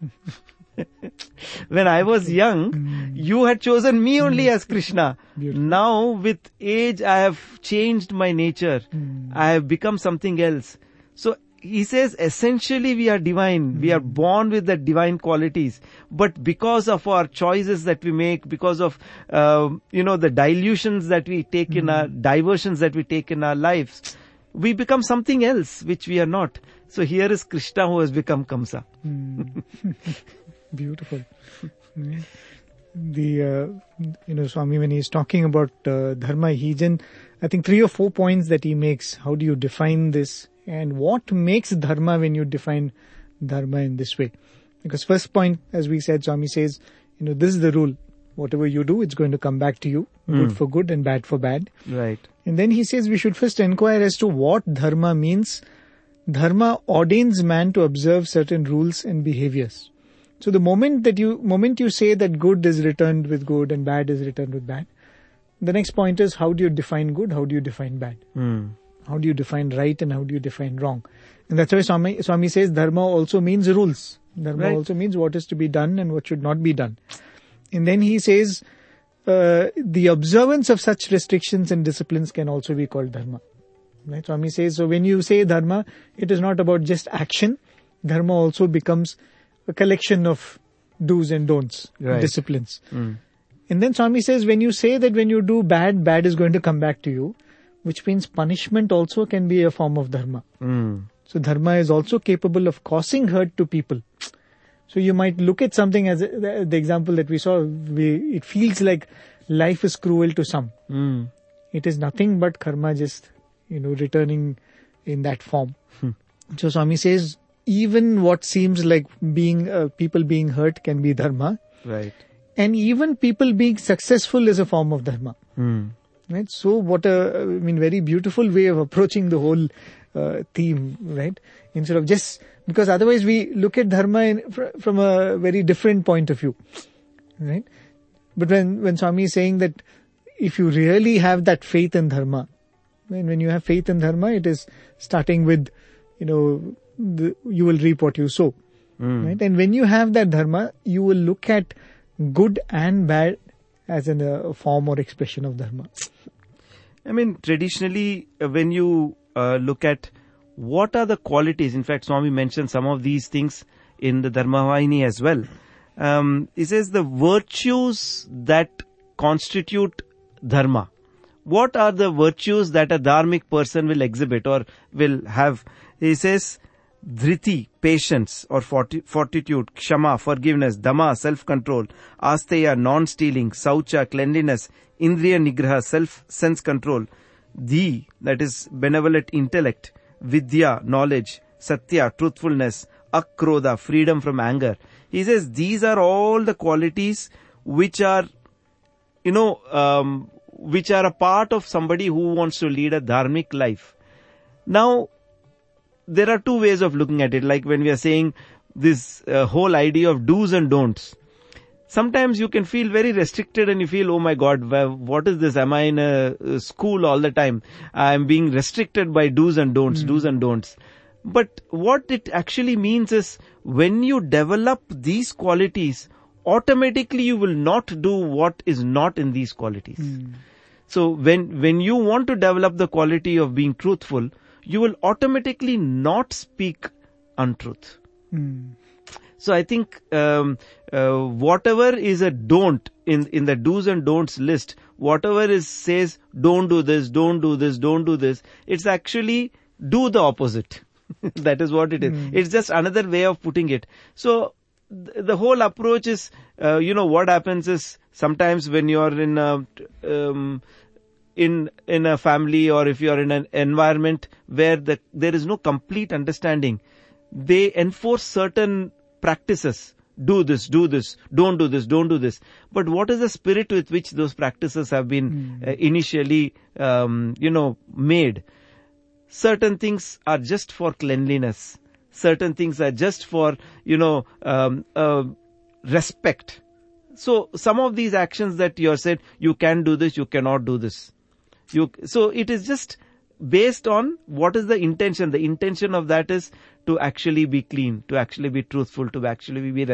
When I was young, you had chosen me only as Krishna. Beautiful. Now, with age, I have changed my nature. I have become something else. So, he says, essentially we are divine. We are born with the divine qualities. But because of our choices that we make, because of, the dilutions that we take in our, diversions that we take in our lives, we become something else, which we are not. So here is Krishna who has become Kamsa. Beautiful. Swami, when he's talking about dharma, I think 3 or 4 points that he makes. How do you define this? And what makes dharma when you define dharma in this way? Because first point, as we said, Swami says, this is the rule. Whatever you do, it's going to come back to you. Good for good and bad for bad. Right. And then he says we should first inquire as to what dharma means. Dharma ordains man to observe certain rules and behaviors. So the moment you say that good is returned with good and bad is returned with bad, the next point is how do you define good, how do you define bad? How do you define right and how do you define wrong? And that's why Swami says dharma also means rules. Dharma also means what is to be done and what should not be done. And then he says the observance of such restrictions and disciplines can also be called dharma. Right? Swami says, so when you say dharma, it is not about just action. Dharma also becomes a collection of do's and don'ts, disciplines. And then Swami says, when you say that when you do bad, bad is going to come back to you, which means punishment also can be a form of dharma. So dharma is also capable of causing hurt to people. So you might look at something as the example that we saw, it feels like life is cruel to some. It is nothing but karma just, returning in that form. So Swami says, even what seems like people being hurt can be dharma. Right. And even people being successful is a form of dharma. Right. So what very beautiful way of approaching the whole theme, right? Instead of just, because otherwise we look at dharma from a very different point of view, right? But when Swami is saying that if you really have that faith in dharma, when you have faith in dharma, it is starting with, you will reap what you sow, right? And when you have that dharma, you will look at good and bad as a form or expression of dharma. Traditionally, when you look at what are the qualities, in fact, Swami mentioned some of these things in the Dharmavahini as well. He says the virtues that constitute dharma. What are the virtues that a dharmic person will exhibit or will have? He says, dhriti, patience or fortitude, kshama, forgiveness, dhamma, self-control, asteya, non-stealing, saucha, cleanliness, indriya nigraha, sense control, dhi, that is benevolent intellect, vidya, knowledge, satya, truthfulness, akrodha, freedom from anger. He says these are all the qualities which are, which are a part of somebody who wants to lead a dharmic life. Now, there are 2 ways of looking at it. Like when we are saying this whole idea of do's and don'ts. Sometimes you can feel very restricted and you feel, oh my God, what is this? Am I in a school all the time? I am being restricted by do's and don'ts, do's and don'ts. But what it actually means is when you develop these qualities, automatically you will not do what is not in these qualities. So when you want to develop the quality of being truthful, you will automatically not speak untruth. So I think whatever is a don't in the do's and don'ts list, whatever says don't do this, don't do this, don't do this, it's actually do the opposite. That is what it is. It's just another way of putting it. So the whole approach is, what happens is sometimes when you are in a family or if you are in an environment where there is no complete understanding, they enforce certain practices. Do this, don't do this, don't do this. But what is the spirit with which those practices have been initially, made? Certain things are just for cleanliness. Certain things are just for, respect. So some of these actions that you have said, you can do this, you cannot do this. So it is just based on what is the intention. The intention of that is to actually be clean, to actually be truthful, to actually be